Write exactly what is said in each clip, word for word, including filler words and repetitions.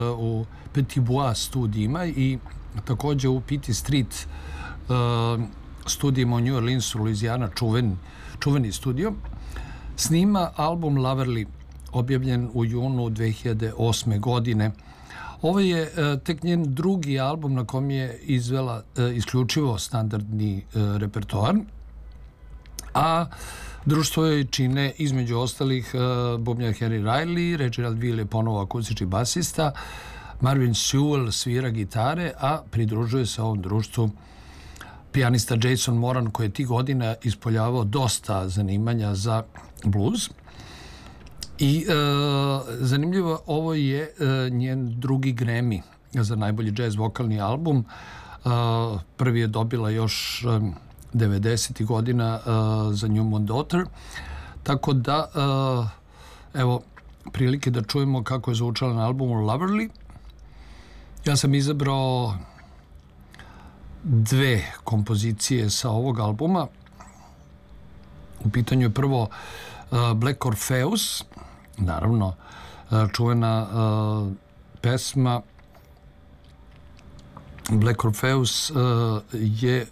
u Petit Bois studijima i takođe u Pitti Street studijima u New Orleansu, Louisiana, čuven, čuveni studio, snima album Loverly, objavljen u junu dve hiljade osme. godine. Ovo je tek njen drugi album na kom je izvela isključivo standardni repertoar, a društvo joj čine između ostalih bubnjar Harry Riley, Reginald Ville je ponovo akustični basista, Marvin Sewell svira gitare, a pridružuje se ovom društvu pijanista Jason Moran, koji je tih godina ispoljavao dosta zanimanja za blues. I e, zanimljivo, ovo je e, njen drugi Grammy za najbolji jazz vokalni album. E, prvi je dobila još e, devedesetih godina e, za New Moon Daughter. Tako da, e, evo, prilike da čujemo kako je zvučala na albumu Loverly. Ja sam izabrao dve kompozicije sa ovog albuma. U pitanju je prvo uh, Black Orpheus, naravno uh, čuvena uh, pesma. Black Orpheus uh, je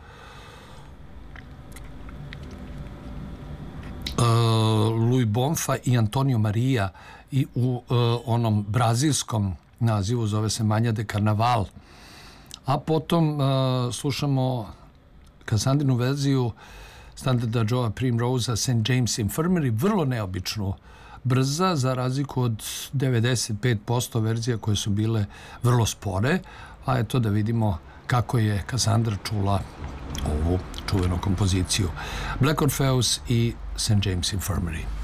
uh, Louis Bonfa i Antonio Maria i u uh, onom brazilskom nazivu zove se Manja de Carnaval. A potom uh, slušamo Kassandrinu verziju standarda Joea Primrosea Saint James Infirmary, vrlo neobičnu, brza, za razliku od devedeset pet posto verzija koje su bile vrlo spore. A eto da vidimo kako je Kassandra čula ovu čuvenu kompoziciju. Black Orpheus i Saint James Infirmary.